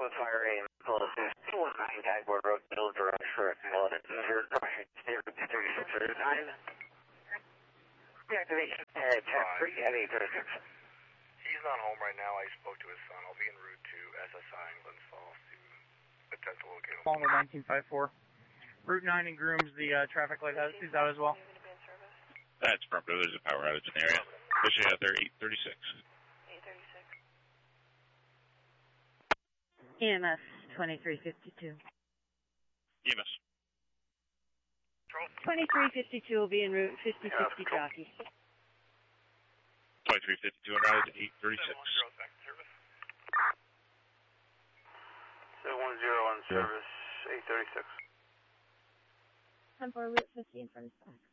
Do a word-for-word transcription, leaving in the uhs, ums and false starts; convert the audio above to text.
with fire aim, close to two one nine, tag board road, middle direct for acknowledgement. Zero, thirty-six, zero nine. Deactivation, uh, tap three at eight thirty-six. He's not home right now. I spoke to his son. I'll be en route to S S I in Glens Falls to attempt to locate him. Longwood nineteen five four. Route nine in Grooms, the uh, traffic light is out as well. That's proper. There's a power outage in the area. Push it out there, eight thirty-six. eight thirty-six. E M S twenty-three fifty-two. E M S. twenty-three fifty-two will be en route, fifty sixty jockey. twenty-three fifty-two on route, eight thirty-six. seven one zero on service, eight thirty-six. ten four, route fifty in front of back.